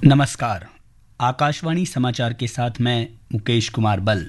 नमस्कार। आकाशवाणी समाचार के साथ मैं मुकेश कुमार बल।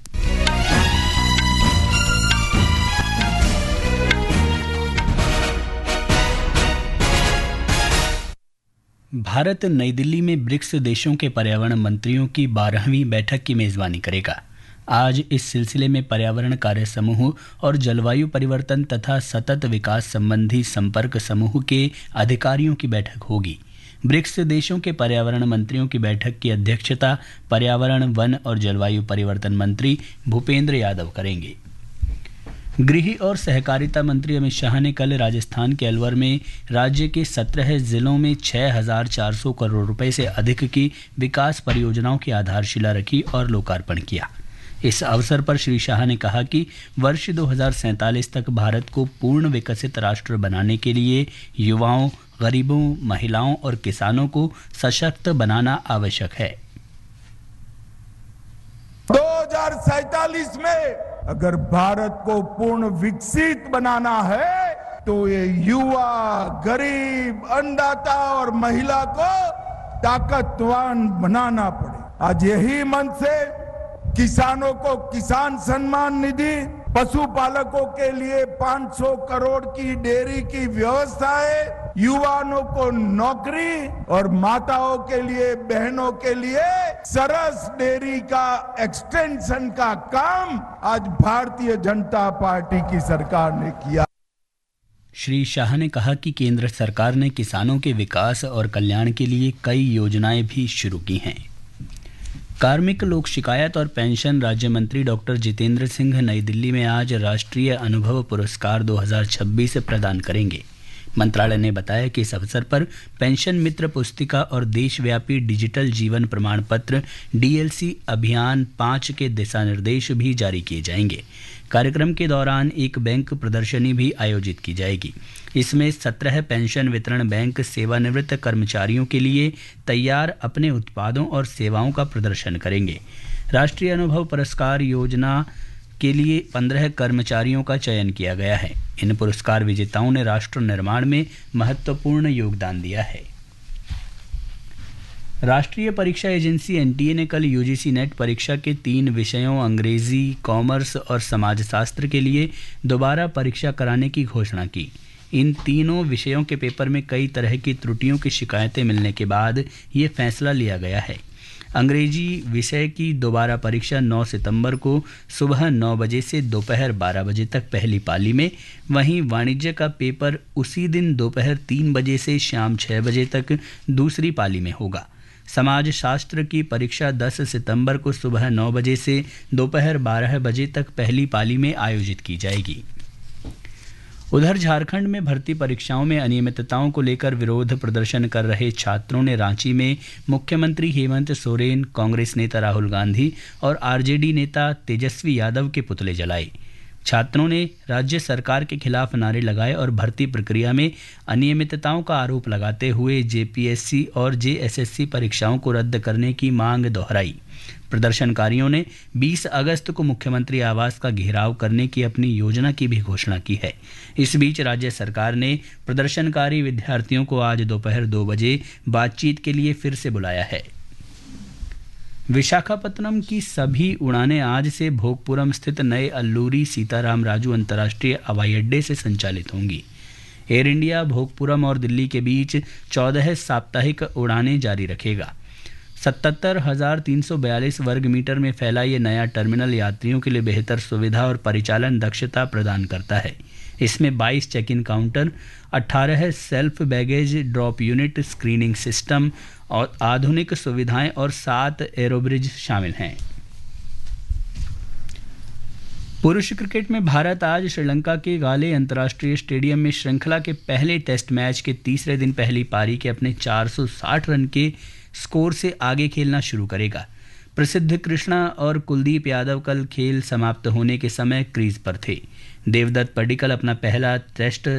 भारत नई दिल्ली में ब्रिक्स देशों के पर्यावरण मंत्रियों की 12वीं बैठक की मेजबानी करेगा। आज इस सिलसिले में पर्यावरण कार्य समूह और जलवायु परिवर्तन तथा सतत विकास संबंधी संपर्क समूह के अधिकारियों की बैठक होगी। ब्रिक्स देशों के पर्यावरण मंत्रियों की बैठक की अध्यक्षता पर्यावरण, वन और जलवायु परिवर्तन मंत्री भूपेंद्र यादव करेंगे। गृह और सहकारिता मंत्री अमित शाह ने कल राजस्थान के अलवर में राज्य के 17 जिलों में 6,400 करोड़ रुपए से अधिक की विकास परियोजनाओं की आधारशिला रखी और लोकार्पण किया। इस अवसर पर श्री शाह ने कहा कि वर्ष 2047 तक भारत को पूर्ण विकसित राष्ट्र बनाने के लिए युवाओं, गरीबों, महिलाओं और किसानों को सशक्त बनाना आवश्यक है। 2047 में अगर भारत को पूर्ण विकसित बनाना है तो ये युवा, गरीब, अन्नदाता और महिला को ताकतवान बनाना पड़े। आज यही मन से किसानों को किसान सम्मान निधि, पशुपालकों के लिए 500 करोड़ की डेयरी की व्यवस्था है, युवाओं को नौकरी और माताओं के लिए, बहनों के लिए सरस डेयरी का एक्सटेंशन का काम आज भारतीय जनता पार्टी की सरकार ने किया। श्री शाह ने कहा कि केंद्र सरकार ने किसानों के विकास और कल्याण के लिए कई योजनाएं भी शुरू की हैं। कार्मिक, लोक शिकायत और पेंशन राज्य मंत्री डॉक्टर जितेंद्र सिंह नई दिल्ली में आज राष्ट्रीय अनुभव पुरस्कार 2026 प्रदान करेंगे। मंत्रालय ने बताया कि इस अवसर पर पेंशन मित्र पुस्तिका और देशव्यापी डिजिटल जीवन प्रमाण पत्र डीएलसी अभियान 5 के दिशा निर्देश भी जारी किए जाएंगे। कार्यक्रम के दौरान एक बैंक प्रदर्शनी भी आयोजित की जाएगी। इसमें 17 पेंशन वितरण बैंक सेवानिवृत्त कर्मचारियों के लिए तैयार अपने उत्पादों और सेवाओं का प्रदर्शन करेंगे। राष्ट्रीय अनुभव पुरस्कार योजना के लिए 15 कर्मचारियों का चयन किया गया है। इन पुरस्कार विजेताओं ने राष्ट्र निर्माण में महत्वपूर्ण योगदान दिया है। राष्ट्रीय परीक्षा एजेंसी एनटीए ने कल यूजीसी नेट परीक्षा के 3 विषयों अंग्रेजी, कॉमर्स और समाजशास्त्र के लिए दोबारा परीक्षा कराने की घोषणा की। इन तीनों विषयों के पेपर में कई तरह की त्रुटियों की शिकायतें मिलने के बाद ये फैसला लिया गया है। अंग्रेजी विषय की दोबारा परीक्षा 9 सितंबर को सुबह 9 बजे से दोपहर 12 बजे तक पहली पाली में, वहीं वाणिज्य का पेपर उसी दिन दोपहर 3 बजे से शाम 6 बजे तक दूसरी पाली में होगा। समाजशास्त्र की परीक्षा 10 सितंबर को सुबह 9 बजे से दोपहर 12 बजे तक पहली पाली में आयोजित की जाएगी। उधर झारखंड में भर्ती परीक्षाओं में अनियमितताओं को लेकर विरोध प्रदर्शन कर रहे छात्रों ने रांची में मुख्यमंत्री हेमंत सोरेन, कांग्रेस नेता राहुल गांधी और आरजेडी नेता तेजस्वी यादव के पुतले जलाए। छात्रों ने राज्य सरकार के खिलाफ नारे लगाए और भर्ती प्रक्रिया में अनियमितताओं का आरोप लगाते हुए जेपीएससी और जेएसएससी परीक्षाओं को रद्द करने की मांग दोहराई। प्रदर्शनकारियों ने 20 अगस्त को मुख्यमंत्री आवास का घेराव करने की अपनी योजना की भी घोषणा की है। इस बीच राज्य सरकार ने प्रदर्शनकारी विद्यार्थियों को आज दोपहर 2 बजे बातचीत के लिए फिर से बुलाया है। विशाखापत्तनम की सभी उड़ानें आज से भोगपुरम स्थित नए अल्लूरी सीताराम राजू अंतर्राष्ट्रीय हवाई अड्डे से संचालित होंगी। एयर इंडिया भोगपुरम और दिल्ली के बीच 14 साप्ताहिक उड़ानें जारी रखेगा। 77,342 वर्ग मीटर में फैला ये नया टर्मिनल यात्रियों के लिए बेहतर सुविधा और परिचालन दक्षता प्रदान करता है। इसमें 22 check in counter, 18 self baggage drop unit, screening system और आधुनिक सुविधाएं और 7 एरोब्रिज शामिल हैं। पुरुष क्रिकेट में भारत आज श्रीलंका के गाले अंतर्राष्ट्रीय स्टेडियम में श्रृंखला के पहले टेस्ट मैच के तीसरे दिन पहली पारी के अपने 460 रन के स्कोर से आगे खेलना शुरू करेगा। प्रसिद्ध कृष्णा और कुलदीप यादव कल खेल समाप्त होने के समय क्रीज पर थे। देवदत्त पडिक्कल अपना पहला टेस्ट